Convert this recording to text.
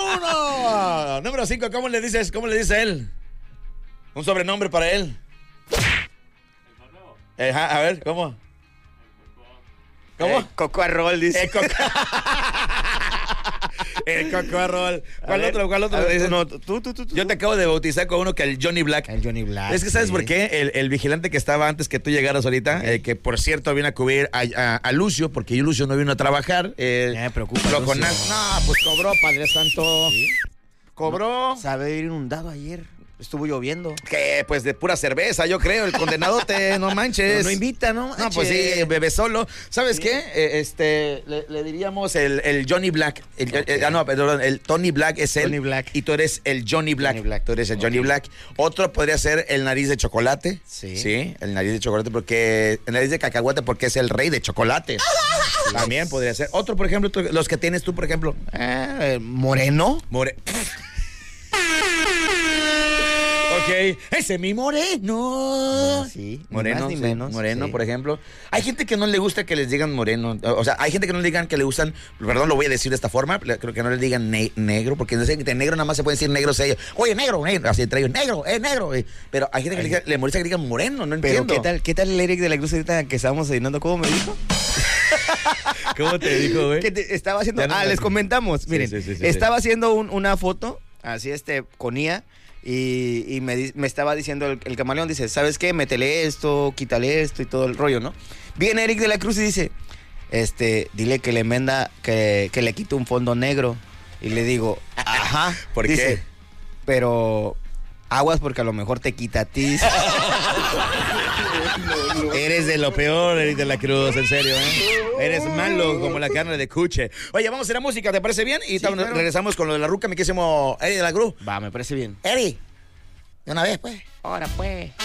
1. Número 5, ¿cómo le dice él? Un sobrenombre para él. A ver, ¿cómo? ¿Cómo? Coco Arrol, dice. El Coco Arrol. ¿Cuál otro? Ver, no, tú. Yo te acabo de bautizar con uno que el Johnny Black. El Johnny Black. Es que, ¿sabes sí. por qué? El vigilante que estaba antes que tú llegaras ahorita, que por cierto viene a cubrir a Lucio, porque Lucio no vino a trabajar. Me preocupa, Lucio. No, pues cobró, Padre Santo. ¿Sí? Cobró. Sabe ir inundado ayer. Estuvo lloviendo. Que pues de pura cerveza, yo creo, el condenadote, no manches. Pero no invita, ¿no? No, pues sí, bebé solo. ¿Sabes sí. qué? Le diríamos el Johnny Black. El Tony Black es él. Tony Black. Y tú eres el Johnny Black. Tú eres el Johnny Black. Otro podría ser el nariz de chocolate. Sí. Sí, el nariz de chocolate porque... El nariz de cacahuate porque es el rey de chocolate. También podría ser. Otro, por ejemplo, los que tienes tú, por ejemplo. ¿Moreno? Ok, ese es mi moreno. Sí, Moreno, ni más ni sí, menos. moreno, Sí. por ejemplo. Hay gente que no le gusta que les digan moreno. O sea, hay gente que no le digan que le gustan, perdón, lo voy a decir de esta forma, creo que no les digan negro, porque no sé que de negro nada más se puede decir negro sello. Oye, negro, así entre ellos, negro. Pero hay gente que le molesta que digan moreno, no Pero entiendo. ¿qué tal el Eric de la Cruz ahorita que estábamos cenando? ¿Cómo me dijo? ¿Cómo te dijo, güey? Que estaba haciendo... No, les comentamos. Sí, Miren, sí. estaba haciendo una foto, así con IA, y me estaba diciendo el camaleón, dice, ¿sabes qué? Métele esto, quítale esto y todo el rollo, ¿no? Viene Eric de la Cruz y dice, dile que le menda, que le quite un fondo negro. Y le digo, ajá. ¿Por dice, qué? Pero aguas porque a lo mejor te quita a ti. Eres de lo peor, Eric de la Cruz, en serio, ¿eh? Eres malo como la carne de cuche. Oye, vamos a ir a música, ¿te parece bien? Y Sí, claro. regresamos con lo de la ruca, mi querísimo Eric de la Cruz. Va, me parece bien. Eric, de una vez, pues. Ahora pues.